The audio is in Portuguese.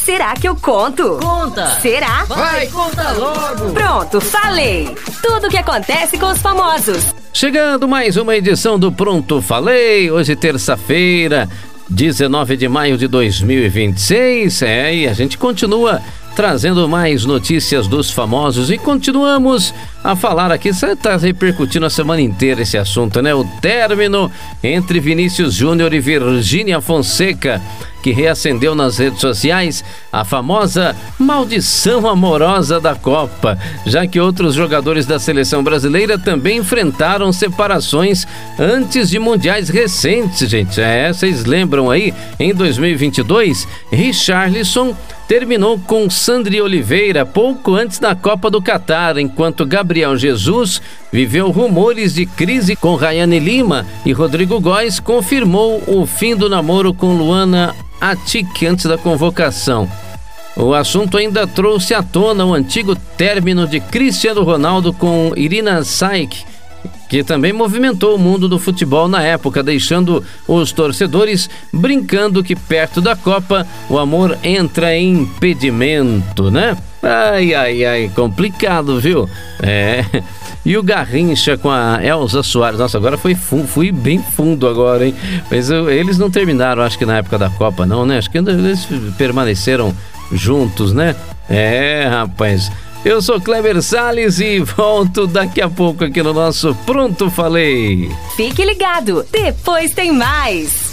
Será que eu conto? Conta! Será? Vai, conta logo! Pronto, falei! Tudo o que acontece com os famosos. Chegando mais uma edição do Pronto Falei, hoje terça-feira, 19 de maio de 2026, e a gente continua trazendo mais notícias dos famosos e continuamos a falar aqui, está repercutindo a semana inteira esse assunto, né? O término entre Vinícius Júnior e Virgínia Fonseca, que reacendeu nas redes sociais a famosa maldição amorosa da Copa, já que outros jogadores da seleção brasileira também enfrentaram separações antes de mundiais recentes, gente. Vocês lembram aí, em 2022, Richarlison terminou com Sandri Oliveira pouco antes da Copa do Catar, enquanto Gabriel Jesus viveu rumores de crise com Rayane Lima e Rodrigo Góes confirmou o fim do namoro com Luana Atik antes da convocação. O assunto ainda trouxe à tona o antigo término de Cristiano Ronaldo com Irina Shayk, que também movimentou o mundo do futebol na época, deixando os torcedores brincando que perto da Copa o amor entra em impedimento, né? Ai, complicado, viu? E o Garrincha com a Elza Soares, nossa, agora fui bem fundo agora, hein? Mas eles não terminaram, acho que na época da Copa não, né? Acho que eles permaneceram juntos, né? Rapaz... Eu sou Kleber Salles e volto daqui a pouco aqui no nosso Pronto Falei. Fique ligado, depois tem mais.